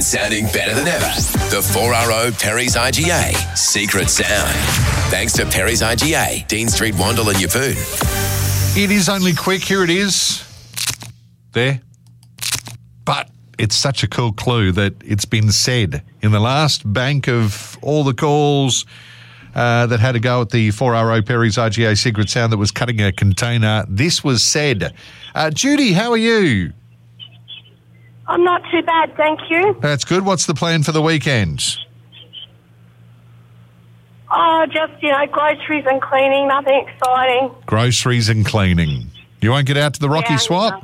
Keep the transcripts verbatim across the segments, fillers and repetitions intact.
Sounding better than ever. The four R O Perry's I G A Secret Sound. Thanks to Perry's I G A, Dean Street, Wandle and Yeppoon. It is only quick. Here it is. There. But it's such a cool clue that it's been said in the last bank of all the calls uh, that had to go at the four R O Perry's I G A Secret Sound that was cutting a container. This was said. Uh, Judy, how are you? I'm not too bad, thank you. That's good. What's the plan for the weekend? Oh, just, you know, groceries and cleaning, nothing exciting. Groceries and cleaning. You won't get out to the Rocky Yeah, Swap? no.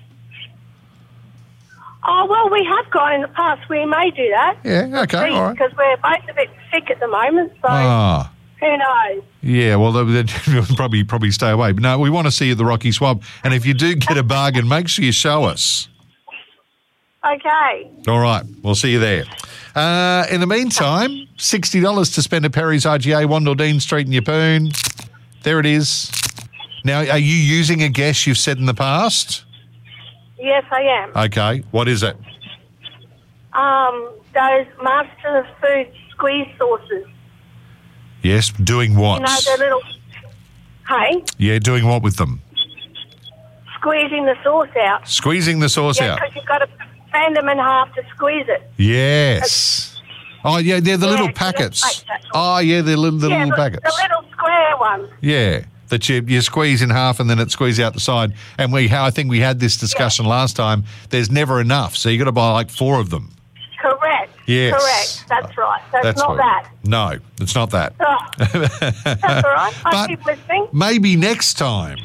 Oh, well, we have gone in the past. We may do that. Yeah, okay, all right. Because we're both a bit sick at the moment, so Ah. who knows? Yeah, well, they'll probably probably stay away. But no, we want to see you at the Rocky Swap. And if you do get a bargain, make sure you show us. Okay. All right, we'll see you there. Uh, in the meantime, sixty dollars to spend at Perry's I G A, Wandle, Dean Street and Yeppoon. There it is. Now, are you using a guess you've said in the past? Yes, I am. Okay, what is it? Um, those Master of Food squeeze sauces. Yes, doing what? You know, the little... Hey? Yeah, doing what with them? Squeezing the sauce out. Squeezing the sauce Yeah, out. because you've got to bend them in half to squeeze it. Yes. Oh, yeah, they're the Yeah, little so that's packets. like that. Oh, yeah, they're little, the yeah, little the, packets. the little square ones. Yeah, that you, you squeeze in half and then it squeezes out the side. And we, how I think we had this discussion yeah. last time, there's never enough. So you've got to buy like four of them. Correct. Yes. Correct. That's right. So That's it's not what, that. No, it's not that. Oh, that's all right. I But keep listening. maybe next time.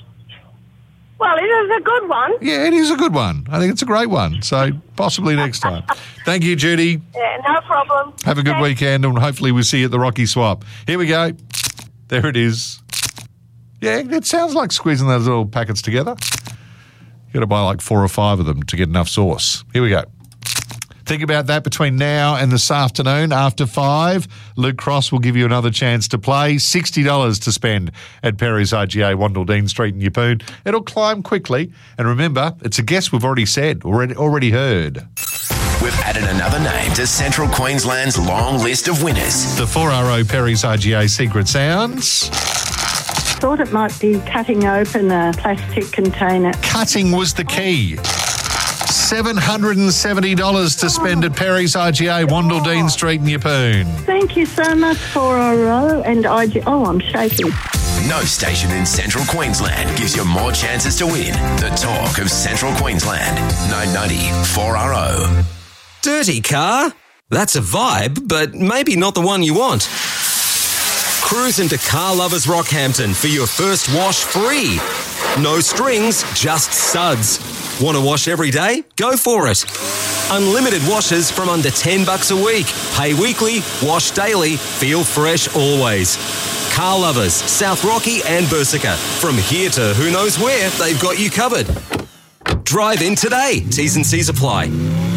Well, it is a good one. Yeah, it is a good one. I think it's a great one. So possibly next time. Thank you, Judy. Yeah, no problem. Have a good Okay. weekend and hopefully we'll see you at the Rocky Swap. Here we go. There it is. Yeah, it sounds like squeezing those little packets together. You've got to buy like four or five of them to get enough sauce. Here we go. Think about that between now and this afternoon after five. Luke Cross will give you another chance to play. sixty dollars to spend at Perry's I G A, Wandle, Dean Street and Yeppoon. It'll climb quickly. And remember, it's a guess we've already said, already, already heard. We've added another name to Central Queensland's long list of winners. The four R O Perry's I G A Secret Sounds. Thought it might be cutting open a plastic container. Cutting was the key. seven hundred seventy dollars to spend at Perry's I G A, Wandle, Dean Street and Yeppoon. Thank you so much, four R O and I G A. Oh, I'm shaking. No station in Central Queensland gives you more chances to win. The talk of Central Queensland. nine ninety four R O. Dirty car? That's a vibe, but maybe not the one you want. Cruise into Car Lovers Rockhampton for your first wash free. No strings, just suds. Want to wash every day? Go for it. Unlimited washes from under ten bucks a week. Pay weekly, wash daily, feel fresh always. Car Lovers, South Rocky and Bursica. From here to who knows where, they've got you covered. Drive in today. T's and C's apply.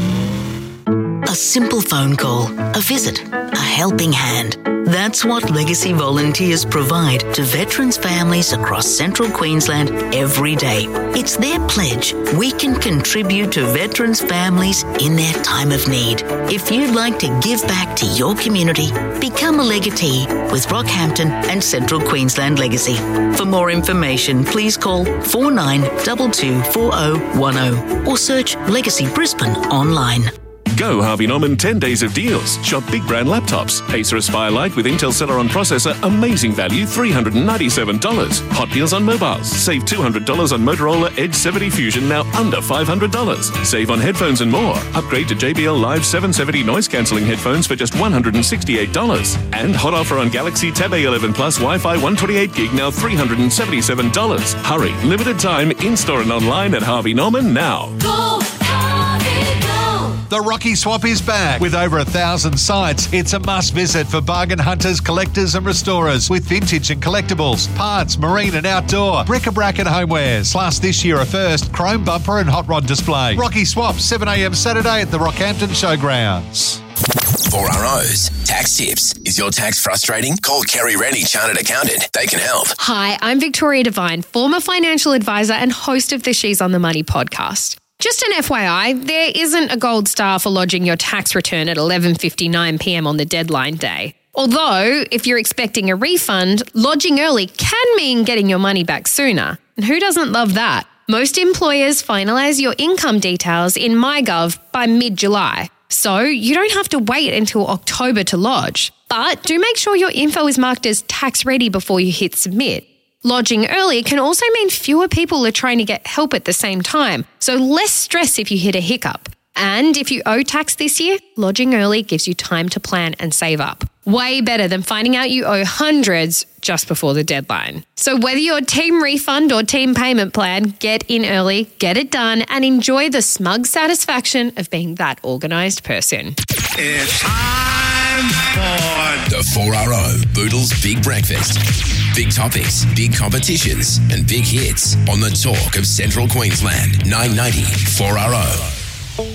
A simple phone call, a visit, a helping hand. That's what Legacy Volunteers provide to veterans' families across Central Queensland every day. It's their pledge we can contribute to veterans' families in their time of need. If you'd like to give back to your community, become a legatee with Rockhampton and Central Queensland Legacy. For more information, please call four nine two two four zero one zero or search Legacy Brisbane online. Go Harvey Norman ten days of deals. Shop big brand laptops. Acer Aspire Lite with Intel Celeron processor. Amazing value, three hundred ninety-seven dollars. Hot deals on mobiles. Save two hundred dollars on Motorola Edge seventy Fusion, now under five hundred dollars. Save on headphones and more. Upgrade to J B L Live seven seventy noise cancelling headphones for just one hundred sixty-eight dollars. And hot offer on Galaxy Tab A eleven Plus Wi-Fi one twenty-eight gig, now three hundred seventy-seven dollars. Hurry, limited time, in-store and online at Harvey Norman now. Go, Harvey, go. The Rocky Swap is back with over a thousand sites. It's a must visit for bargain hunters, collectors and restorers with vintage and collectibles, parts, marine and outdoor, bric-a-brac and homewares. Plus this year a first, chrome bumper and hot rod display. Rocky Swap, seven a.m. Saturday at the Rockhampton Showgrounds. four R O's Tax Tips. Is your tax frustrating? Call Kerry Rennie, Chartered Accountant. They can help. Hi, I'm Victoria Devine, former financial advisor and host of the She's on the Money podcast. Just an F Y I, there isn't a gold star for lodging your tax return at eleven fifty-nine p m on the deadline day. Although, if you're expecting a refund, lodging early can mean getting your money back sooner. And who doesn't love that? Most employers finalise your income details in MyGov by mid-July. So you don't have to wait until October to lodge. But do make sure your info is marked as tax ready before you hit submit. Lodging early can also mean fewer people are trying to get help at the same time, so less stress if you hit a hiccup. And if you owe tax this year, lodging early gives you time to plan and save up. Way better than finding out you owe hundreds just before the deadline. So whether you're team refund or team payment plan, get in early, get it done, and enjoy the smug satisfaction of being that organised person. It's time for the four R O Boodles Big Breakfast. Big topics, big competitions, and big hits on the talk of Central Queensland. nine ninety four R O.